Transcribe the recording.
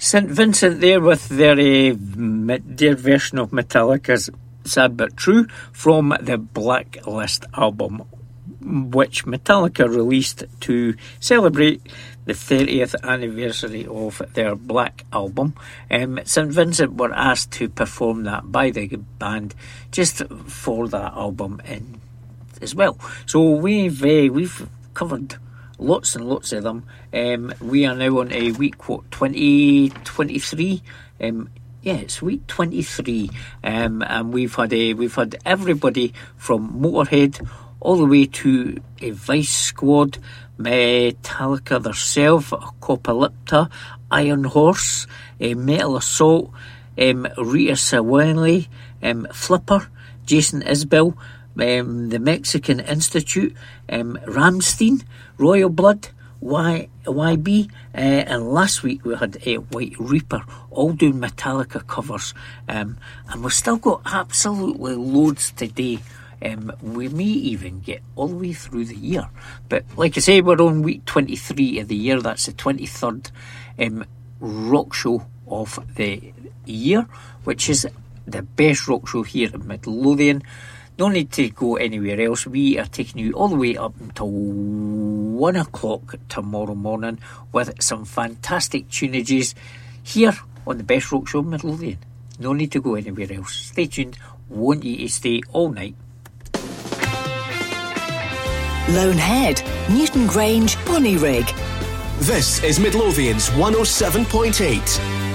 St Vincent there with their version of Metallica's Sad But True from the Blacklist album, which Metallica released to celebrate the 30th anniversary of their Black album. St Vincent were asked to perform that by the band just for that album as well. So we've covered lots and lots of them. We are now on a week 23. It's week 23, and we've had everybody from Motorhead all the way to a Vice Squad, Metallica themselves, Apocalypta, Iron Horse, Metal Assault, Rita Sawaley, Flipper, Jason Isbell, the Mexican Institute, Rammstein, Royal Blood, YB, and last week we had White Reaper, all doing Metallica covers, and we've still got absolutely loads today. We may even get all the way through the year, but like I say, we're on week 23 of the year. That's the 23rd rock show of the year, which is the best rock show here at Midlothian. No need to go anywhere else. We are taking you all the way up until 1 o'clock tomorrow morning with some fantastic tunages here on the best rock show in Midlothian. No need to go anywhere else. Stay tuned. Want you to stay all night. Loanhead, Newton Grange, Bonnyrigg. This is Midlothian's 107.8.